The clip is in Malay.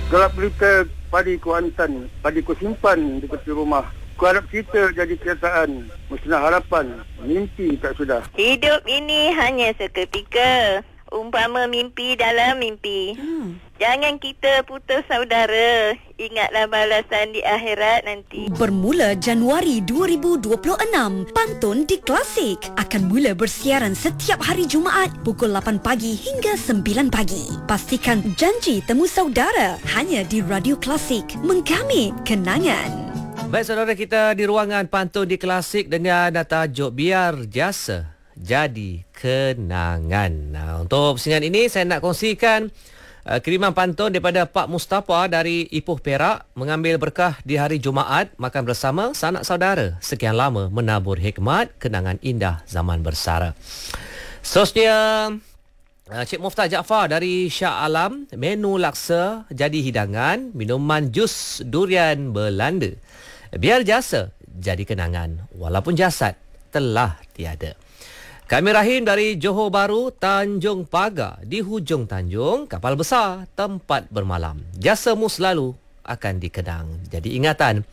Gelap berita padi Kuantan, padi ku simpan di tepi rumah. Ku harap kita jadi kenyataan, musnah harapan, mimpi tak sudah. Hidup ini hanya seketika, umpama mimpi dalam mimpi. Jangan kita putus saudara, ingatlah balasan di akhirat nanti. Bermula Januari 2026, Pantun di Klasik akan mula bersiaran setiap hari Jumaat pukul 8 pagi hingga 9 pagi. Pastikan janji temu saudara hanya di Radio Klasik, menggamit kenangan. Baik saudara, kita di ruangan Pantun di Klasik dengan tajuk Biar Jasa Jadi Kenangan. Nah, untuk pusingan ini saya nak kongsikan kiriman pantun daripada Pak Mustafa dari Ipoh Perak, mengambil berkah di hari Jumaat, makan bersama sanak saudara. Sekian lama menabur hikmat, kenangan indah zaman bersara. Seterusnya, Cik Muftah Jaafar dari Shah Alam, menu laksa jadi hidangan, minuman jus durian Belanda. Biar jasa jadi kenangan, walaupun jasad telah tiada. Kami Rahim dari Johor Bahru, Tanjung Pagar. Di hujung Tanjung, kapal besar tempat bermalam. Jasamu selalu akan dikenang. Jadi ingatan